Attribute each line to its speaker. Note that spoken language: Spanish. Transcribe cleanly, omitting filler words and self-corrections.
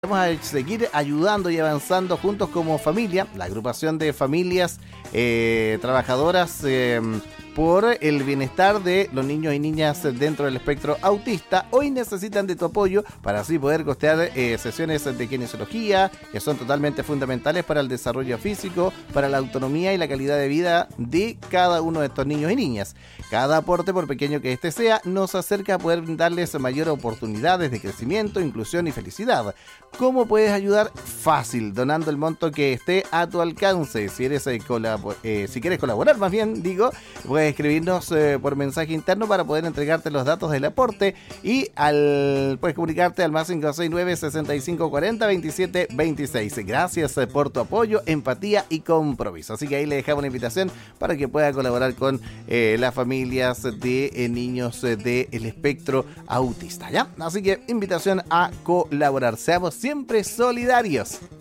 Speaker 1: Vamos a seguir ayudando y avanzando juntos como familia, la agrupación de familias trabajadoras por el bienestar de los niños y niñas dentro del espectro autista. Hoy necesitan de tu apoyo para así poder costear sesiones de kinesiología que son totalmente fundamentales para el desarrollo físico, para la autonomía y la calidad de vida de cada uno de estos niños y niñas. Cada aporte, por pequeño que este sea, nos acerca a poder brindarles mayores oportunidades de crecimiento, inclusión y felicidad. ¿Cómo puedes ayudar? Fácil, donando el monto que esté a tu alcance. Si quieres colaborar, más bien digo, puedes escribirnos por mensaje interno para poder entregarte los datos del aporte y puedes comunicarte al más 569 65 40 27 26. Gracias por tu apoyo, empatía y compromiso. Así que ahí le dejamos una invitación para que pueda colaborar con las familias de niños del espectro autista, ¿ya? Así que invitación a colaborar. Seamos siempre solidarios.